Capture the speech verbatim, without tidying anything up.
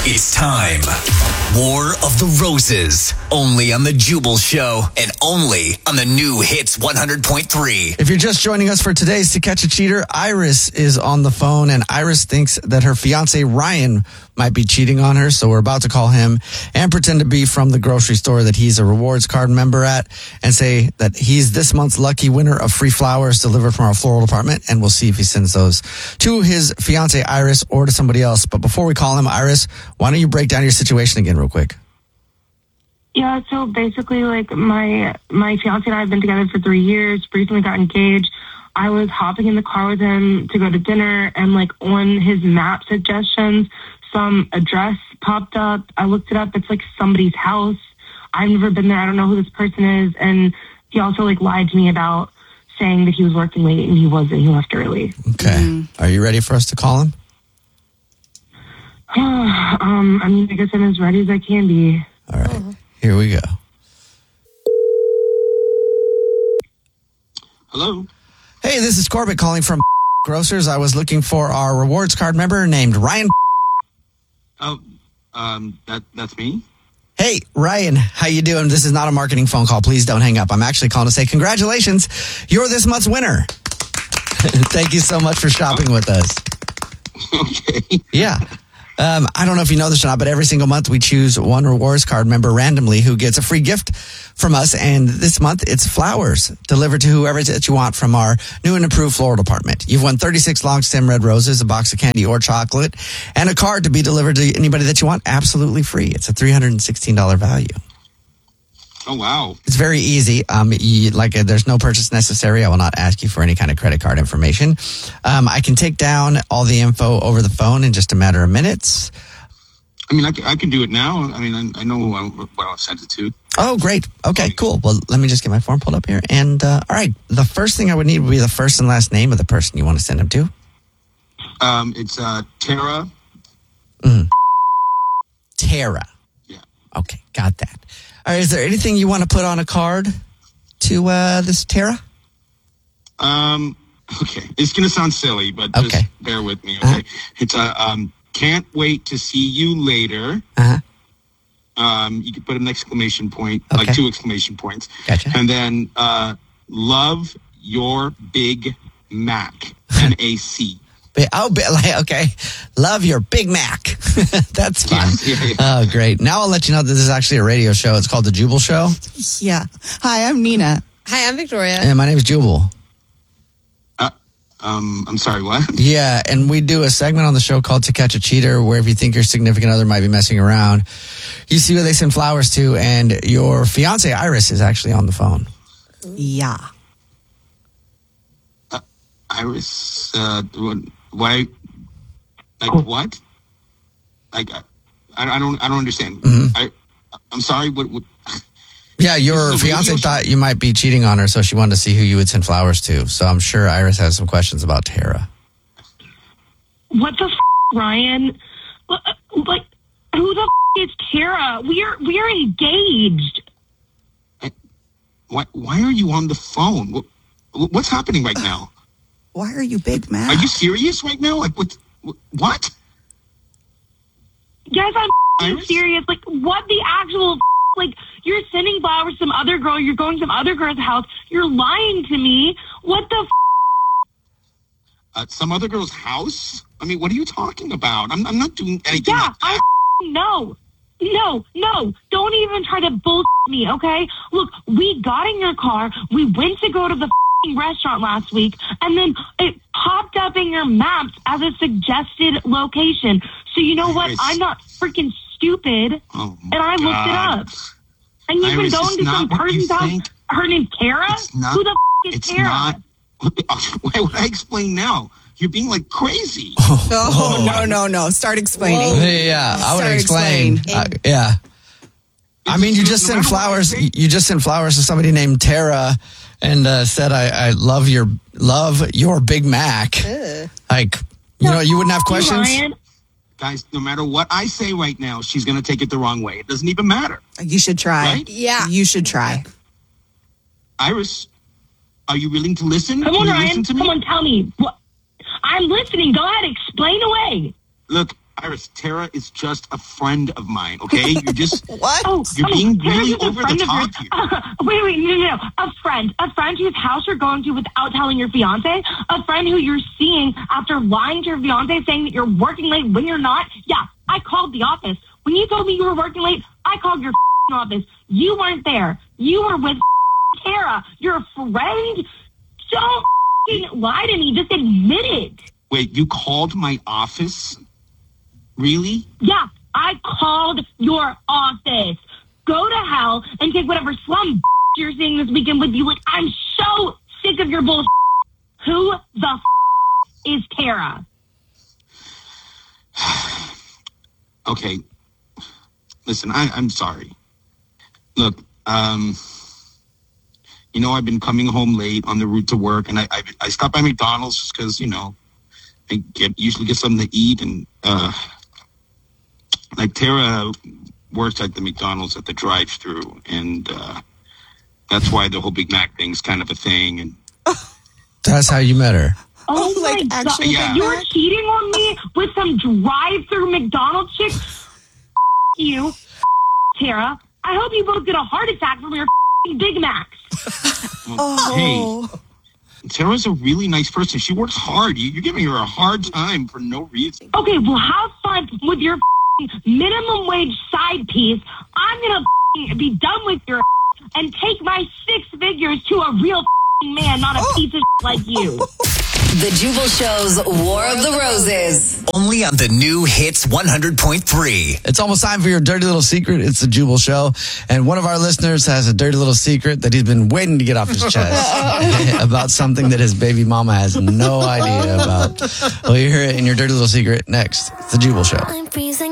It's time. War of the Roses. Only on The Jubal Show and only on the new Hits one hundred point three. If you're just joining us for today's To Catch a Cheater, Iris is on the phone, and Iris thinks that her fiance Ryan might be cheating on her, so we're about to call him and pretend to be from the grocery store that he's a rewards card member at and say that he's this month's lucky winner of free flowers delivered from our floral department, and we'll see if he sends those to his fiance Iris or to somebody else. But before we call him, Iris, why don't you break down your situation again real quick? Yeah, so basically, like, my my fiance and I have been together for three years, recently got engaged. I was hopping in the car with him to go to dinner, and, like, on his map suggestions, some address popped up. I looked it up. It's, like, somebody's house. I've never been there. I don't know who this person is. And he also, like, lied to me about saying that he was working late, and he wasn't. He left early. Okay. Mm-hmm. Are you ready for us to call him? um, I mean, I guess I'm as ready as I can be. All right. Uh-huh. Here we go. Hello. Hey, this is Corbett calling from Grocers. I was looking for our rewards card member named Ryan. Oh, um, that that's me. Hey, Ryan, how you doing? This is not a marketing phone call. Please don't hang up. I'm actually calling to say congratulations. You're this month's winner. Thank you so much for shopping with us. Okay. Yeah. Um, I don't know if you know this or not, but every single month we choose one rewards card member randomly who gets a free gift from us. And this month it's flowers delivered to whoever that you want from our new and improved floral department. You've won thirty-six long stem red roses, a box of candy or chocolate, and a card to be delivered to anybody that you want absolutely free. It's a three hundred sixteen dollars value. Oh, wow. It's very easy. Um, you, like, uh, there's no purchase necessary. I will not ask you for any kind of credit card information. Um, I can take down all the info over the phone in just a matter of minutes. I mean, I, I can do it now. I mean, I, I know who I, what I'll send it to. Oh, great. Okay, cool. Well, let me just get my form pulled up here. And, uh, all right, the first thing I would need would be the first and last name of the person you want to send them to. Um, it's uh, Tara. Mm. Tara. Yeah. Okay, got that. All right, is there anything you want to put on a card to uh, this Tara? Um, okay. It's going to sound silly, but just okay. bear with me, okay? Uh-huh. It's, uh, um, can't wait to see you later. Uh-huh. Um, you can put an exclamation point, okay. like two exclamation points. Gotcha. And then, uh, love your Big Mac, M A C. Oh, okay. Love your Big Mac. That's fun. Yeah, yeah, yeah. Oh, great. Now I'll let you know that this is actually a radio show. It's called The Jubal Show. Yeah. Hi, I'm Nina. Hi, I'm Victoria. And my name is Jubal. Uh, um, I'm sorry, what? Yeah, and we do a segment on the show called To Catch a Cheater, where if you think your significant other might be messing around, you see who they send flowers to, and your fiance Iris is actually on the phone. Yeah. Uh, Iris, uh, why? Like what? Like I, I don't, I don't understand. Mm-hmm. I, I'm sorry. What? what yeah, your fiance thought you might be cheating on her, so she wanted to see who you would send flowers to. So I'm sure Iris has some questions about Tara. What the f***, Ryan? Like, who the f*** is Tara? We are we are engaged. I, why? Why are you on the phone? What, what's happening right now? Why are you Big Mac? Are you serious right now? Like what? What? Yes, I'm Iris? serious. Like, what the actual? Like, you're sending flowers to some other girl. You're going to some other girl's house. You're lying to me. What the? Uh, some other girl's house? I mean, what are you talking about? I'm, I'm not doing anything. Yeah, like that. I no, no, no. Don't even try to bullshit me. Okay? Look, we got in your car. We went to go to the restaurant last week, and then it popped up in your maps as a suggested location. So you know what? Iris. I'm not freaking stupid, Oh, and I God. looked it up. And you've Iris, been going to some person's house. Think. Her name's Tara? Not, Who the f*** is it's Tara? Not, why would I explain now? You're being like crazy. Oh, no, no, no. Start explaining. Yeah, I would Start explain. Uh, yeah. I mean, you just sent flowers. You just sent flowers to somebody named Tara, and uh, said, I, "I love your love your Big Mac." Ugh. Like, you know, you wouldn't have questions. Ryan. Guys, no matter what I say right now, she's going to take it the wrong way. It doesn't even matter. You should try. Right? Yeah. You should try. Iris, are you willing to listen? Come Can on, you Ryan. listen to me? Come on, tell me. What? I'm listening. Go ahead. Explain away. Look, Iris, Tara is just a friend of mine, okay? You're just... What? Oh, You're oh, being Tara's really just a over the friend of top yours. here. Uh, wait, wait, no, no, no. A friend. A friend whose house you're going to without telling your fiance. A friend who you're seeing after lying to your fiance saying that you're working late when you're not. Yeah, I called the office. When you told me you were working late, I called your office. You weren't there. You were with Tara, your friend. Don't lie to me. Just admit it. Wait, you called my office? Really? Yeah, I called your office. Go to hell and take whatever slum you're seeing this weekend with you. Like, I'm so sick of your bullshit. Who the is Tara? Okay. Listen, I, I'm sorry. Look, um, you know, I've been coming home late on the route to work, and I I, I stop by McDonald's just because, you know, I get usually get something to eat, and uh, like Tara works at the McDonald's at the drive-thru, and uh, that's why the whole Big Mac thing's kind of a thing. And That's how you met her. Oh, Oh, my like, God. actually, Yeah. You're cheating on me with some drive-through McDonald's chick? You, Tara. I hope you both get a heart attack from your Big Macs. Oh. Hey, Tara's a really nice person. She works hard. You, you're giving her a hard time for no reason. Okay, well, have fun with your minimum wage side piece. I'm going to be done with your and take my six figures to a real man, not a piece of like you. The Jubal Show's War of the Roses. Only on the new Hits one hundred point three. It's almost time for your dirty little secret. It's the Jubal Show. And one of our listeners has a dirty little secret that he's been waiting to get off his chest about something that his baby mama has no idea about. Well, you hear it in your dirty little secret next. It's the Jubal Show. I'm freezing.